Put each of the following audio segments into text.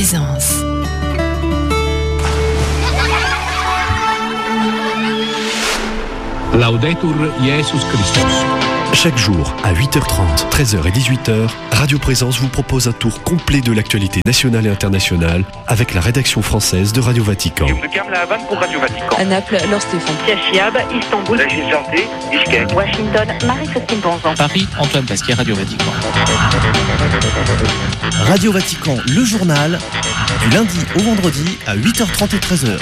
Présence. Laudetur Jesus Christus. Chaque jour, à 8h30, 13h et 18h, Radio Présence vous propose un tour complet de l'actualité nationale et internationale avec la rédaction française de Radio Vatican. Pour Radio Vatican. À Naples, Laure Stéphane. Chiab, Istanbul, Santé, Bishkek. Washington, Marie-Christine Bonzan. Paris, Antoine Pasquier, Radio Vatican. Radio Vatican, le journal, du lundi au vendredi à 8h30 et 13h.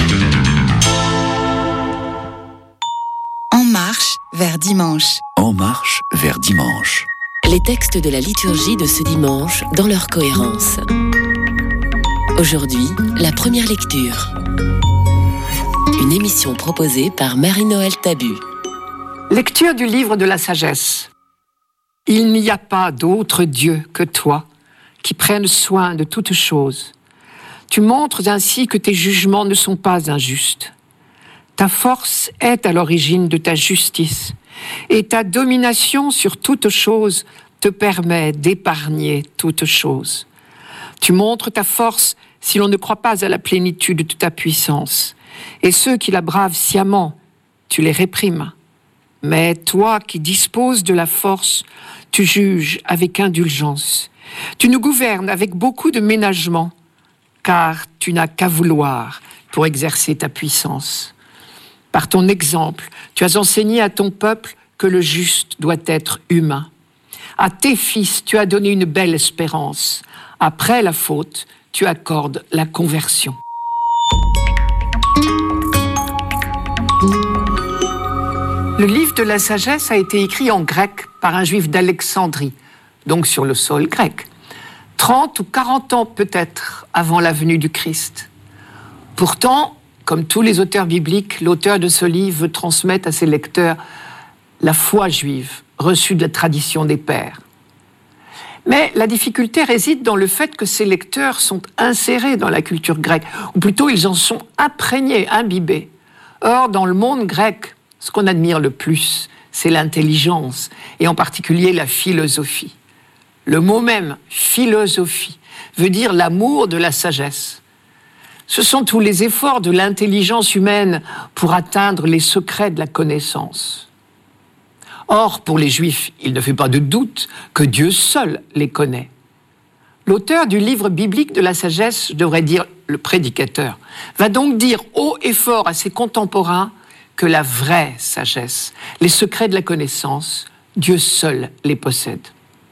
En marche vers dimanche. En marche vers dimanche. Les textes de la liturgie de ce dimanche dans leur cohérence. Aujourd'hui, la première lecture. Une émission proposée par Marie-Noël Tabu. Lecture du livre de la sagesse. Il n'y a pas d'autre Dieu que toi, qui prenne soin de toutes choses. Tu montres ainsi que tes jugements ne sont pas injustes. Ta force est à l'origine de ta justice, et ta domination sur toutes choses te permet d'épargner toutes choses. Tu montres ta force si l'on ne croit pas à la plénitude de ta puissance, et ceux qui la bravent sciemment, tu les réprimes. Mais toi qui disposes de la force, tu juges avec indulgence. Tu nous gouvernes avec beaucoup de ménagement, car tu n'as qu'à vouloir pour exercer ta puissance. Par ton exemple, tu as enseigné à ton peuple que le juste doit être humain. À tes fils, tu as donné une belle espérance. Après la faute, tu accordes la conversion. Le livre de la sagesse a été écrit en grec par un juif d'Alexandrie, donc sur le sol grec. 30 ou 40 ans peut-être avant la venue du Christ. Pourtant, comme tous les auteurs bibliques, l'auteur de ce livre veut transmettre à ses lecteurs la foi juive, reçue de la tradition des pères. Mais la difficulté réside dans le fait que ces lecteurs sont insérés dans la culture grecque, ou plutôt ils en sont imprégnés, imbibés. Or, dans le monde grec, ce qu'on admire le plus, c'est l'intelligence, et en particulier la philosophie. Le mot même, philosophie, veut dire l'amour de la sagesse. Ce sont tous les efforts de l'intelligence humaine pour atteindre les secrets de la connaissance. Or, pour les Juifs, il ne fait pas de doute que Dieu seul les connaît. L'auteur du livre biblique de la sagesse, je devrais dire le prédicateur, va donc dire haut et fort à ses contemporains que la vraie sagesse, les secrets de la connaissance, Dieu seul les possède.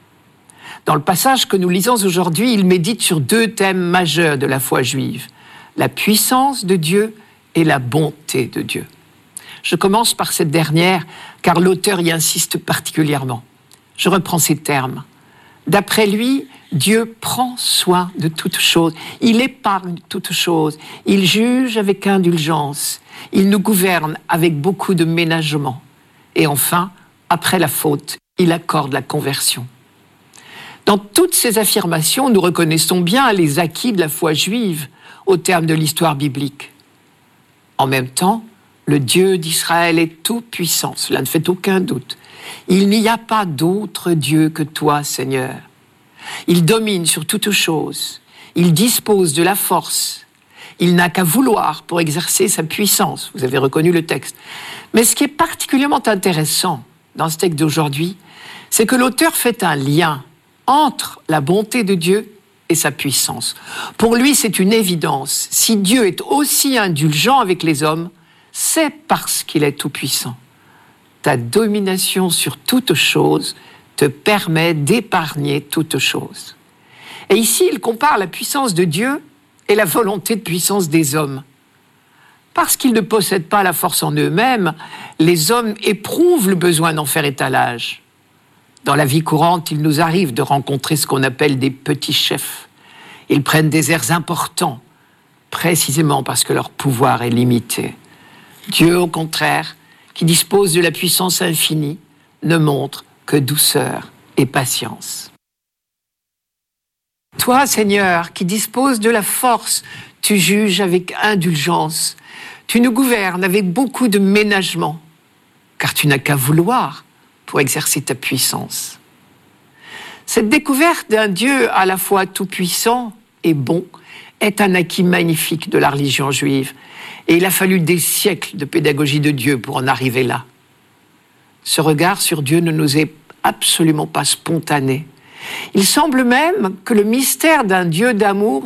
Dans le passage que nous lisons aujourd'hui, il médite sur deux thèmes majeurs de la foi juive: la puissance de Dieu et la bonté de Dieu. Je commence par cette dernière, car l'auteur y insiste particulièrement. Je reprends ces termes. D'après lui, Dieu prend soin de toutes choses. Il épargne toutes choses. Il juge avec indulgence. Il nous gouverne avec beaucoup de ménagement. Et enfin, après la faute, il accorde la conversion. Dans toutes ces affirmations, nous reconnaissons bien les acquis de la foi juive au terme de l'histoire biblique. En même temps, le Dieu d'Israël est tout-puissant, cela ne fait aucun doute. Il n'y a pas d'autre Dieu que toi, Seigneur. Il domine sur toutes choses, il dispose de la force, il n'a qu'à vouloir pour exercer sa puissance. Vous avez reconnu le texte. Mais ce qui est particulièrement intéressant dans ce texte d'aujourd'hui, c'est que l'auteur fait un lien entre la bonté de Dieu et sa puissance. Pour lui, c'est une évidence. Si Dieu est aussi indulgent avec les hommes, c'est parce qu'il est tout-puissant. Ta domination sur toute chose te permet d'épargner toute chose. Et ici, il compare la puissance de Dieu et la volonté de puissance des hommes. Parce qu'ils ne possèdent pas la force en eux-mêmes, les hommes éprouvent le besoin d'en faire étalage. Dans la vie courante, il nous arrive de rencontrer ce qu'on appelle des petits chefs. Ils prennent des airs importants, précisément parce que leur pouvoir est limité. Dieu, au contraire, qui dispose de la puissance infinie, ne montre que douceur et patience. Toi, Seigneur, qui disposes de la force, tu juges avec indulgence. Tu nous gouvernes avec beaucoup de ménagement, car tu n'as qu'à vouloir pour exercer ta puissance. Cette découverte d'un Dieu à la fois tout-puissant et bon est un acquis magnifique de la religion juive. Et il a fallu des siècles de pédagogie de Dieu pour en arriver là. Ce regard sur Dieu ne nous est absolument pas spontané. Il semble même que le mystère d'un Dieu d'amour